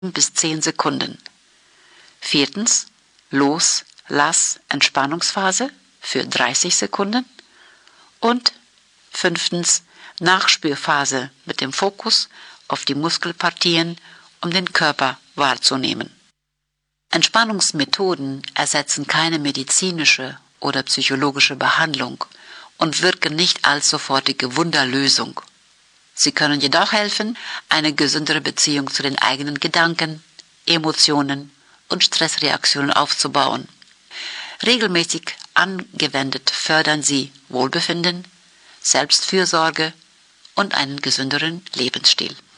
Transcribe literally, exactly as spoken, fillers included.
bis zehn Sekunden. Viertens, Los-, Lass-, Entspannungsphase für dreißig Sekunden. Und fünftens, Nachspürphase mit dem Fokus auf die Muskelpartien, um den Körper wahrzunehmen. Entspannungsmethoden ersetzen keine medizinische oder psychologische Behandlung und wirken nicht als sofortige Wunderlösung. Sie können jedoch helfen, eine gesündere Beziehung zu den eigenen Gedanken, Emotionen und Stressreaktionen aufzubauen. Regelmäßig angewendet fördern sie Wohlbefinden, Selbstfürsorge und einen gesünderen Lebensstil.